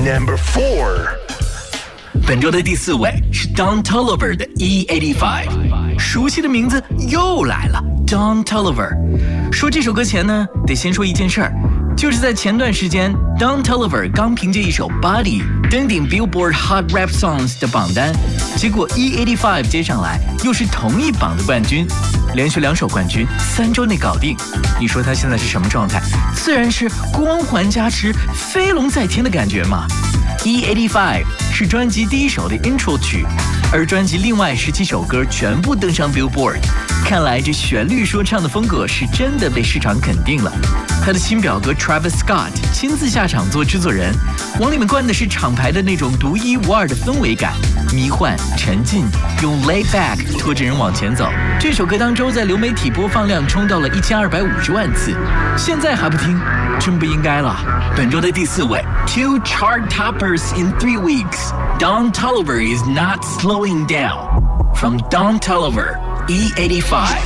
Number 4. 本周的第4位是 Don Toliver 的 E85， 熟悉的名字又来了 Don Toliver。 说这首歌前呢，得先说一件事儿，就是在前段时间 Don Toliver 刚凭借一首 Body 登顶 Billboard Hot Rap Songs 的榜单，结果 E85 接上来又是同一榜的冠军，连续2首冠军，3周内搞定。你说他现在是什么状态？自然是光环加持，飞龙在天的感觉嘛。E85 是专辑第1首的 intro 曲，而专辑另外17首歌全部登上 Billboard， 看来这旋律说唱的风格是真的被市场肯定了。他的亲表哥 Travis Scott 亲自下场做制作人，往里面灌的是厂牌的那种独一无二的氛围感，迷幻沉浸，用 lay back 拖着人往前走。这首歌当周在流媒体播放量冲到了1250万次，现在还不听，真不应该了。本周的第4位 ，2 chart toppers in 3 weeks. Don Toliver is not slowing down. From Don Toliver, E85.